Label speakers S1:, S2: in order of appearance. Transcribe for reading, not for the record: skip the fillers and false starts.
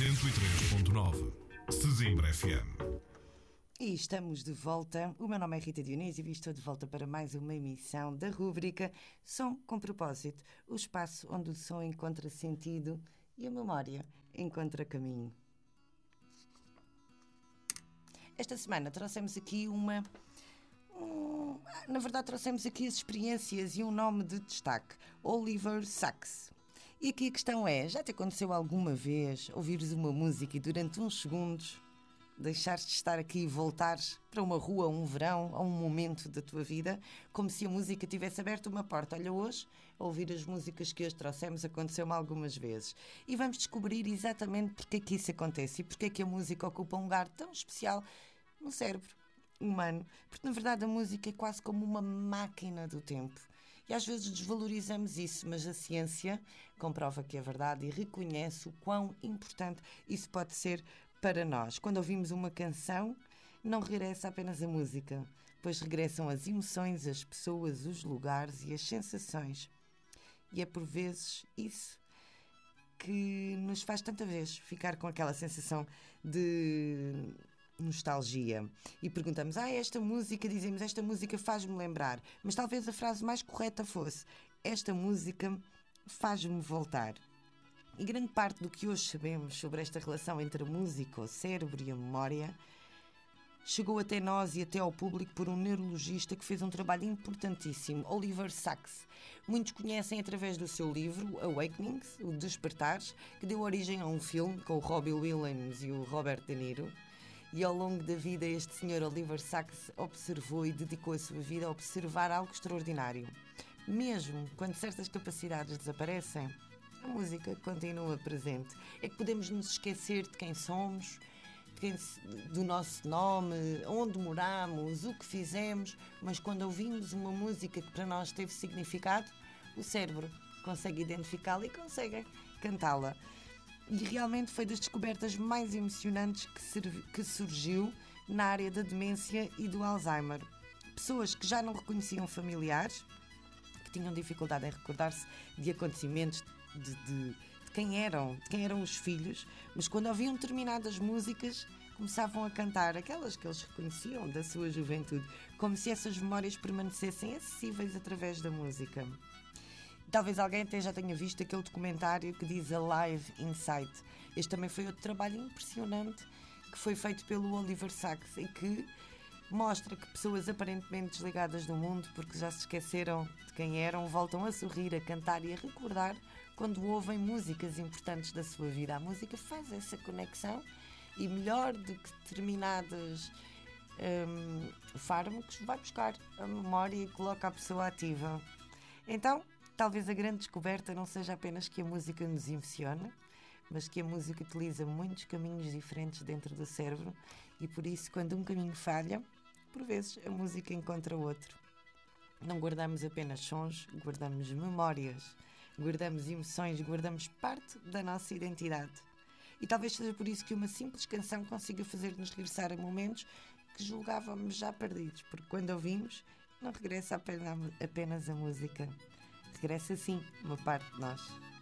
S1: 103.9 Sesimbra FM.
S2: E estamos de volta. O meu nome é Rita Dionísio e estou de volta para mais uma emissão da rúbrica Som com Propósito, o espaço onde o som encontra sentido e a memória encontra caminho. Esta semana trouxemos aqui na verdade trouxemos aqui as experiências e um nome de destaque, Oliver Sacks. E aqui a questão é, já te aconteceu alguma vez ouvires uma música e durante uns segundos deixares de estar aqui e voltares para uma rua, um verão, a um momento da tua vida, como se a música tivesse aberto uma porta? Olha, hoje, a ouvir as músicas que hoje trouxemos, aconteceu-me algumas vezes. E vamos descobrir exatamente porque é que isso acontece e porque é que a música ocupa um lugar tão especial no cérebro humano. Porque, na verdade, a música é quase como uma máquina do tempo. E às vezes desvalorizamos isso, mas a ciência comprova que é verdade e reconhece o quão importante isso pode ser para nós. Quando ouvimos uma canção, não regressa apenas a música, pois regressam as emoções, as pessoas, os lugares e as sensações. E é por vezes isso que nos faz tanta vez ficar com aquela sensação de nostalgia. E perguntamos, esta música, dizemos, esta música faz-me lembrar. Mas talvez a frase mais correta fosse, esta música faz-me voltar. E grande parte do que hoje sabemos sobre esta relação entre a música, o cérebro e a memória chegou até nós e até ao público por um neurologista que fez um trabalho importantíssimo, Oliver Sacks. Muitos conhecem através do seu livro Awakenings, o Despertares, que deu origem a um filme com o Robin Williams e o Robert De Niro. E ao longo da vida este senhor Oliver Sacks observou e dedicou a sua vida a observar algo extraordinário. Mesmo quando certas capacidades desaparecem, a música continua presente. É que podemos nos esquecer de quem somos, do nosso nome, onde moramos, o que fizemos, mas quando ouvimos uma música que para nós teve significado, o cérebro consegue identificá-la e consegue cantá-la. E realmente foi das descobertas mais emocionantes que surgiu na área da demência e do Alzheimer. Pessoas que já não reconheciam familiares, que tinham dificuldade em recordar-se de acontecimentos, de quem eram os filhos, mas quando ouviam determinadas músicas começavam a cantar aquelas que eles reconheciam da sua juventude, como se essas memórias permanecessem acessíveis através da música. Talvez alguém até já tenha visto aquele documentário que diz Alive Inside. Este também foi outro trabalho impressionante que foi feito pelo Oliver Sacks e que mostra que pessoas aparentemente desligadas do mundo porque já se esqueceram de quem eram, voltam a sorrir, a cantar e a recordar quando ouvem músicas importantes da sua vida. A música faz essa conexão e melhor do que determinados fármacos vai buscar a memória e coloca a pessoa ativa. Então, talvez a grande descoberta não seja apenas que a música nos emociona, mas que a música utiliza muitos caminhos diferentes dentro do cérebro e por isso, quando um caminho falha, por vezes a música encontra outro. Não guardamos apenas sons, guardamos memórias, guardamos emoções, guardamos parte da nossa identidade. E talvez seja por isso que uma simples canção consiga fazer-nos regressar a momentos que julgávamos já perdidos, porque quando ouvimos, não regressa apenas a música. Regressa sim uma parte de nós.